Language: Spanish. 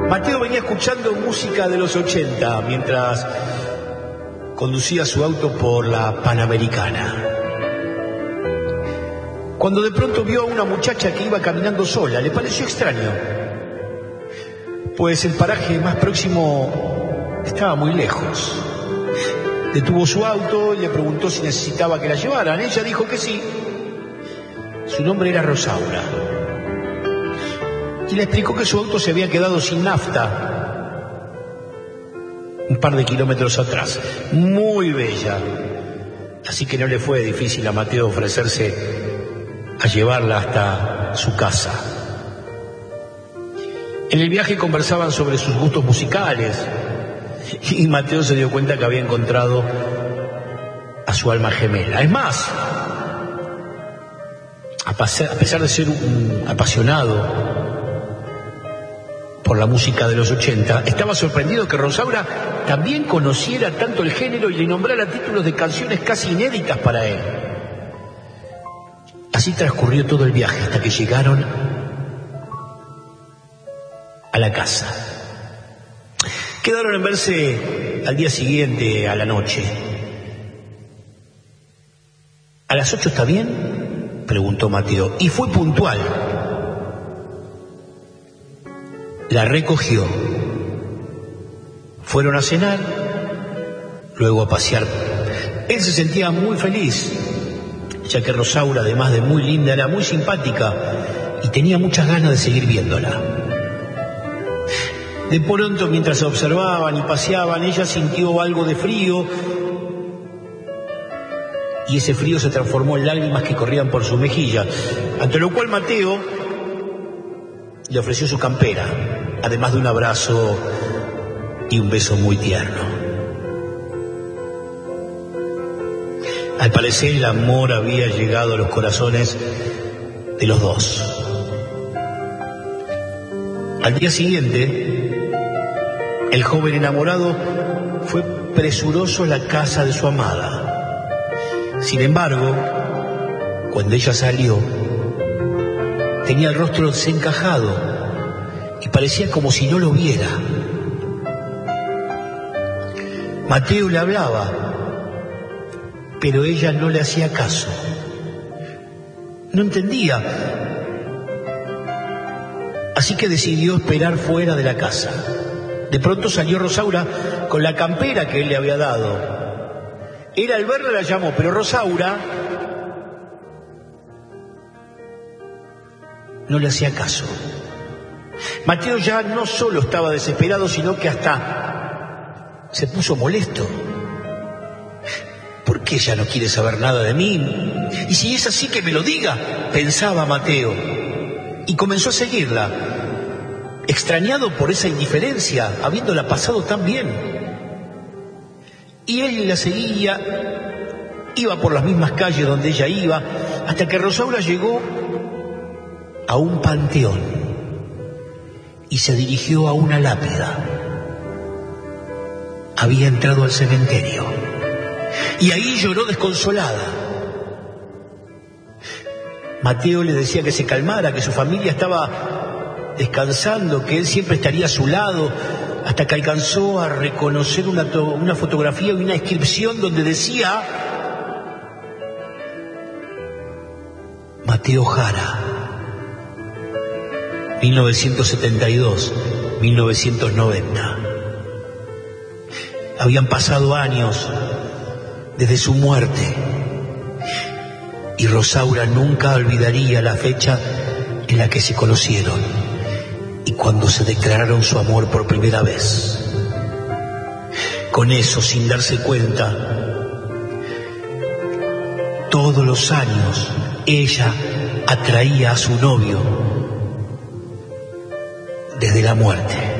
Mateo venía escuchando música de los 80 mientras conducía su auto por la Panamericana, cuando de pronto vio a una muchacha que iba caminando sola. Le pareció extraño, pues el paraje más próximo estaba muy lejos. Detuvo su auto y le preguntó si necesitaba que la llevaran. Ella dijo que sí. Su nombre era Rosaura. Y le explicó que su auto se había quedado sin nafta un par de kilómetros atrás. Muy bella. Así que no le fue difícil a Mateo ofrecerse a llevarla hasta su casa. En el viaje conversaban sobre sus gustos musicales y Mateo se dio cuenta que había encontrado a su alma gemela. Es más, a pesar de ser un apasionado por la música de los 80, estaba sorprendido que Rosaura también conociera tanto el género y le nombrara títulos de canciones casi inéditas para él. Así transcurrió todo el viaje hasta que llegaron a la casa. Quedaron en verse al día siguiente, a la noche. ¿A las 8 está bien?, preguntó Mateo, y fue puntual. La recogió. Fueron a cenar, luego a pasear. Él se sentía muy feliz, ya que Rosaura, además de muy linda, era muy simpática y tenía muchas ganas de seguir viéndola. De pronto, mientras se observaban y paseaban, ella sintió algo de frío, y ese frío se transformó en lágrimas que corrían por su mejilla, ante lo cual Mateo le ofreció su campera, además de un abrazo y un beso muy tierno. Al parecer, el amor había llegado a los corazones de los dos. Al día siguiente, el joven enamorado fue presuroso a la casa de su amada. Sin embargo, cuando ella salió, tenía el rostro desencajado y parecía como si no lo viera. Mateo le hablaba, pero ella no le hacía caso. No entendía. Así que decidió esperar fuera de la casa. De pronto salió Rosaura con la campera que él le había dado. Él al verla la llamó, pero Rosaura no le hacía caso. Mateo ya no solo estaba desesperado, sino que hasta se puso molesto. ¿Por qué ella no quiere saber nada de mí? Y si es así, que me lo diga, pensaba Mateo. Y comenzó a seguirla, extrañado por esa indiferencia, habiéndola pasado tan bien. Y él la seguía, iba por las mismas calles donde ella iba, hasta que Rosaura llegó a un panteón y se dirigió a una lápida. Había entrado al cementerio y ahí lloró desconsolada. Mateo le decía que se calmara, que su familia estaba descansando, que él siempre estaría a su lado, hasta que alcanzó a reconocer una fotografía y una inscripción donde decía: Mateo Jara, 1972-1990. Habían pasado años desde su muerte y Rosaura nunca olvidaría la fecha en la que se conocieron y cuando se declararon su amor por primera vez. Con eso, sin darse cuenta, todos los años ella atraía a su novio desde la muerte.